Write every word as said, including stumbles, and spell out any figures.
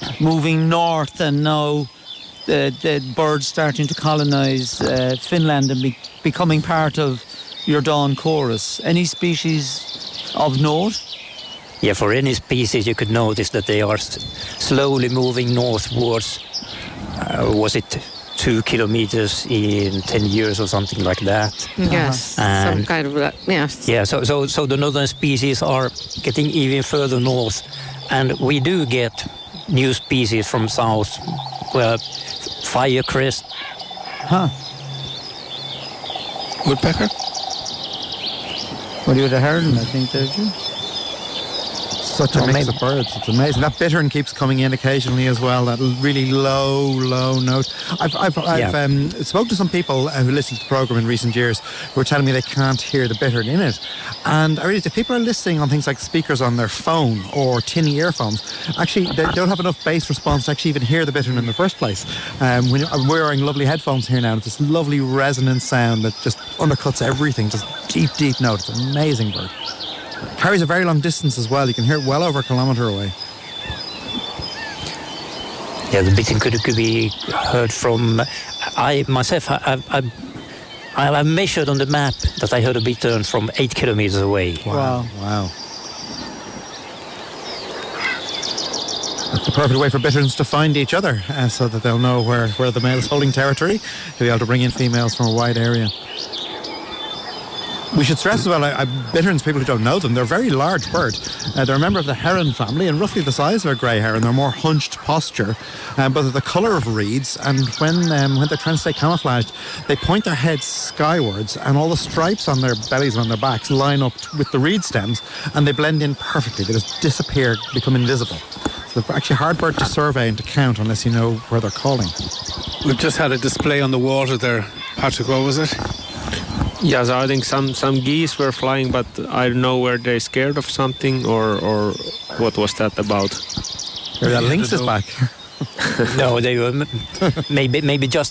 moving north, and now the, the birds starting to colonise uh, Finland and be, becoming part of your dawn chorus. Any species of note? Yeah, for any species you could notice that they are s- slowly moving northwards. Uh, was it two kilometers in ten years or something like that? Yes, Uh-huh. some And- kind of that. Yes. Yeah, so, so so the northern species are getting even further north, and we do get new species from south, well, firecrest. Huh. Woodpecker? Well, you would have heard them, I think, did you? Such a Oh, mix maybe. of birds. It's amazing. That bittern keeps coming in occasionally as well. That really low, low note. I've, I've, I've Yeah. um, spoken to some people uh, who listen to the program in recent years who are telling me they can't hear the bittern in it. And I realised if people are listening on things like speakers on their phone or tinny earphones, actually they don't have enough bass response to actually even hear the bittern in the first place. Um, when, I'm wearing lovely headphones here now. It's this lovely resonant sound that just undercuts everything. Just deep, deep note. It's an amazing bird. Carries a very long distance as well. You can hear it well over a kilometre away. Yeah, the bittern could, could be heard from. I myself, I, I, I, I measured on the map that I heard a bittern from eight kilometers away. Wow. Wow. That's the perfect way for bitterns to find each other, uh, so that they'll know where, where the male is holding territory. They'll be able to bring in females from a wide area. We should stress as well, I, I, bitterns, people who don't know them, they're a very large bird. Uh, they're a member of the heron family and roughly the size of a grey heron. They're more hunched posture, um, but they're the colour of reeds, and when um, when they're trying to stay camouflaged, they point their heads skywards, and all the stripes on their bellies and on their backs line up with the reed stems, and they blend in perfectly. They just disappear, become invisible. So they're actually a hard bird to survey and to count unless you know where they're calling. We've just had a display on the water there. Patrick, what was it? Yes, I think some, some geese were flying, but I don't know, were they scared of something or or what was that about? Here, that lynx is back. No, they were m- maybe maybe just